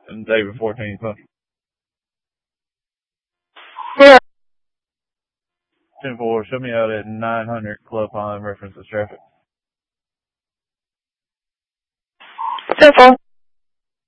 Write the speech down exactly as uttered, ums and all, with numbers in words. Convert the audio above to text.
and David fourteen Central. Yeah. ten four, show me out at nine hundred Club Pine, reference to traffic. ten four.